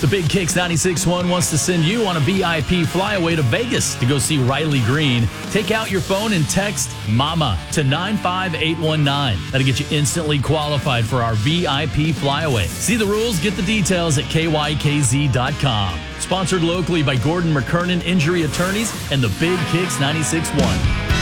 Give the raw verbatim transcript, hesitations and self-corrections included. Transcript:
The Big Kicks ninety-six point one wants to send you on a V I P flyaway to Vegas to go see Riley Green. Take out your phone and text MAMA to nine five eight one nine. That'll get you instantly qualified for our V I P flyaway. See the rules, get the details at K Y K Z dot com. Sponsored locally by Gordon McKernan Injury Attorneys and the Big Kicks ninety-six point one.